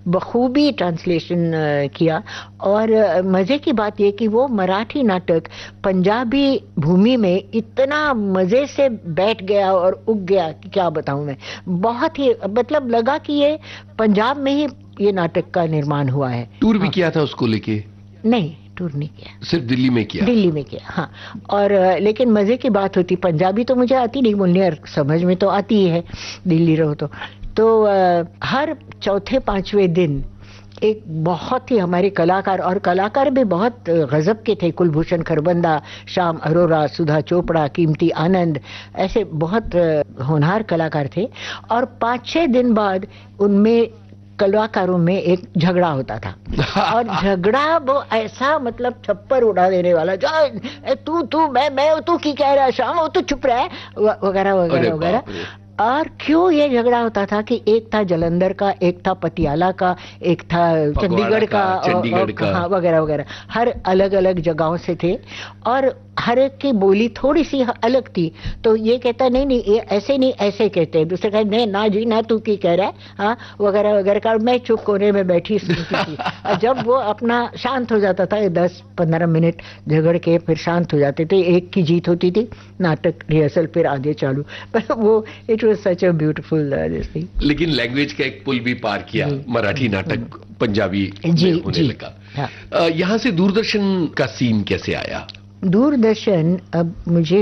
बखूबी ट्रांसलेशन किया। और मज़े की बात ये कि वो मराठी नाटक पंजाबी भूमि में इतना मज़े से बैठ गया और उग गया कि क्या बताऊं मैं। बहुत ही मतलब लगा कि ये पंजाब में ही ये नाटक का निर्माण हुआ है। टूर भी हाँ। किया था उसको लेके? नहीं, टूर नहीं किया, सिर्फ दिल्ली में किया? दिल्ली में किया, हाँ। और लेकिन मजे की बात होती, पंजाबी तो मुझे आती नहीं बोलनी और समझ में तो आती ही है, दिल्ली रहो तो हर चौथे पांचवें दिन एक बहुत ही हमारे कलाकार, और कलाकार भी बहुत गजब के थे, कुलभूषण खरबंदा, श्याम अरोरा, सुधा चोपड़ा, कीमती आनंद, ऐसे बहुत होनहार कलाकार थे। और 5-6 दिन बाद उनमें कलाकारों में एक झगड़ा होता था। और झगड़ा वो ऐसा मतलब थप्पड़ उड़ा देने वाला, जो तू मैं तू की कह रहा है शाम, तू चुप रहा है, वगैरह वगैरह वगैरह। और क्यों ये झगड़ा होता था कि एक था जलंधर का, एक था पटियाला का, एक था चंडीगढ़ का, वगैरह वगैरह, हर अलग अलग जगहों से थे और हर एक की बोली थोड़ी सी अलग थी। तो ये कहता नहीं ये ऐसे नहीं, ऐसे कहते हैं, दूसरे कहते नहीं ना जी ना, तू की कह रहा है, हाँ, वगैरह वगैरह का। मैं चुप कोने में बैठी सुनती थी। और जब वो अपना शांत हो जाता था, 10-15 मिनट झगड़ के फिर शांत हो जाते थे, एक की जीत होती थी, नाटक रिहर्सल फिर आगे चालू। पर वो it was such a beautiful this thing. लेकिन लैंग्वेज का एक पुल भी पार किया, मराठी नाटक पंजाबी में होने लगा। हाँ। यहाँ से दूरदर्शन का सीन कैसे आया? दूरदर्शन, अब मुझे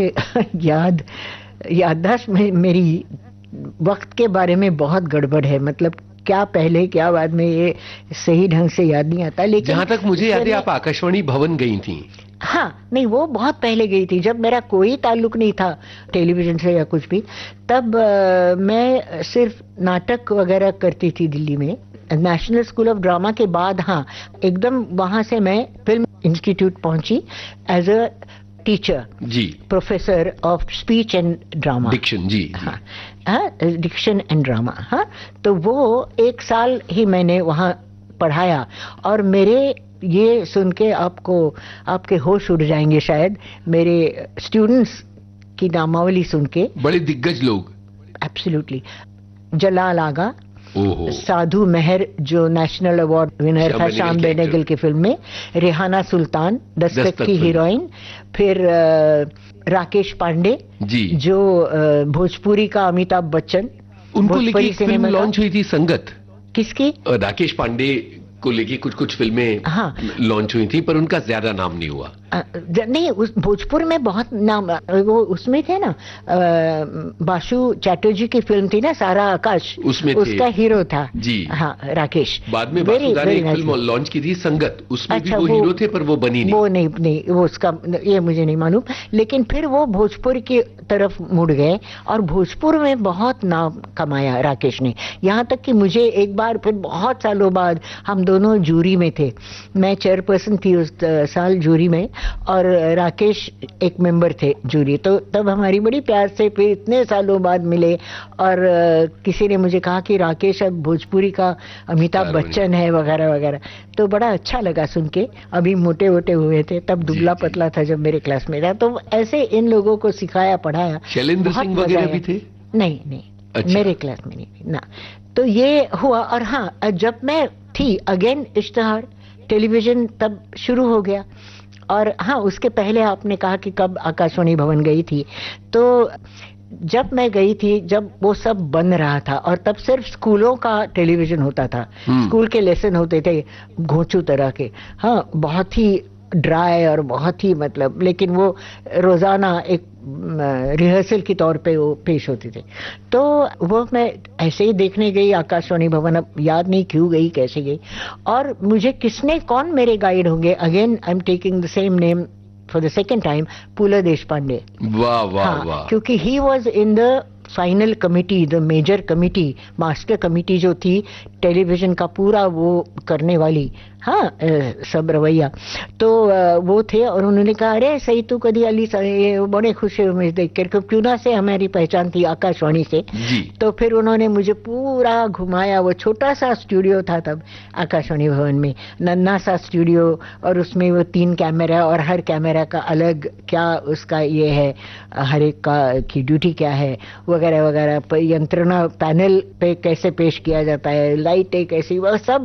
याददाश्त में मेरी वक्त के बारे में बहुत गड़बड़ है, मतलब क्या पहले क्या बाद में ये सही ढंग से याद नहीं आता। लेकिन जहां तक मुझे याद है आप आकाशवाणी भवन गई थी। हाँ, नहीं वो बहुत पहले गई थी, जब मेरा कोई ताल्लुक नहीं था टेलीविजन से या कुछ भी। तब मैं सिर्फ नाटक वगैरह करती थी दिल्ली में, नेशनल स्कूल ऑफ ड्रामा के बाद। हाँ, एकदम वहां से मैं फिल्म इंस्टीट्यूट पहुंची as a teacher ji, professor of speech and drama, Dickson जी, हाँ, डिक्शन एंड ड्रामा। हाँ, तो वो 1 साल ही मैंने वहाँ पढ़ाया। और मेरे ये सुन के आपके होश उड़ जाएंगे शायद, मेरे स्टूडेंट्स की नामावली सुन के। बड़े दिग्गज लोग। एब्सोल्युटली। जलाल आगा, साधु मेहर जो नेशनल अवार्ड विनर था श्याम बेनेगल की फिल्म में, रेहाना सुल्तान दस्तक की हीरोइन, फिर राकेश पांडे जी, जो भोजपुरी का अमिताभ बच्चन। उनको लेके फिल्म लॉन्च हुई थी संगत। किसकी? राकेश पांडे को लेके कुछ फिल्में हाँ लॉन्च हुई थी, पर उनका ज्यादा नाम नहीं हुआ। नहीं, उस भोजपुर में बहुत नाम, वो उसमें थे ना, बासु चैटर्जी की फिल्म थी ना, सारा आकाश, उसमें उसका हीरो था जी, हाँ, राकेश। बाद में बासुदा ने एक फिल्म लॉन्च की थी संगत, उसमें भी वो हीरो थे, पर वो बनी नहीं। वो नहीं वो उसका ये मुझे नहीं मालूम। लेकिन फिर वो भोजपुर की तरफ मुड़ गए और भोजपुर में बहुत नाम कमाया राकेश ने। यहाँ तक कि मुझे एक बार फिर बहुत सालों बाद, हम दोनों जूरी में थे, मैं चेयरपर्सन थी उस साल जूरी में और राकेश एक मेंबर थे जूरी। तो तब हमारी बड़ी प्यार से फिर इतने सालों बाद मिले और किसी ने मुझे कहा कि राकेश अब भोजपुरी का अमिताभ बच्चन है, वगैरह वगैरह। तो बड़ा अच्छा लगा सुन के। अभी मोटे वोटे हुए थे, तब दुबला पतला था जब मेरे क्लास में था। तो ऐसे इन लोगों को सिखाया पढ़ाया। शैलेंद्र सिंह वगैरह भी थे? नहीं, अच्छा। मेरे क्लास में नहीं ना। तो ये हुआ। और हाँ, जब मैं थी अगेन इश्तहार टेलीविजन तब शुरू हो गया। और हाँ, उसके पहले आपने कहा कि कब आकाशवाणी भवन गई थी, तो जब मैं गई थी जब वो सब बन रहा था और तब सिर्फ स्कूलों का टेलीविजन होता था। स्कूल के लेसन होते थे घोंचू तरह के, हाँ, बहुत ही ड्राई और बहुत ही मतलब, लेकिन वो रोजाना एक रिहर्सल के तौर पे वो पेश होते थे। तो वो मैं ऐसे ही देखने गई आकाशवाणी भवन, अब याद नहीं क्यों गई, कैसे गई। और मुझे कौन मेरे गाइड होंगे, again I am taking the same name for the second time, पूला देशपांडे। वाह वाह वाह। क्योंकि he was in the final committee, the major committee, master committee जो थी टेलीविजन का पूरा वो करने वाली, हाँ, सब रवैया। तो वो थे और उन्होंने कहा अरे सही तू कदी अली, बड़े खुश हुए देख कर, क्यों से हमारी पहचान थी आकाशवाणी से जी। तो फिर उन्होंने मुझे पूरा घुमाया। वो छोटा सा स्टूडियो था तब आकाशवाणी भवन में, नन्हा सा स्टूडियो, और उसमें वो 3 कैमरा और हर कैमरा का अलग क्या उसका ये है, हर एक का की ड्यूटी क्या है, वगैरह वगैरह, यंत्रणा पैनल पे कैसे पेश किया जाता है, लाइटें कैसी, वह सब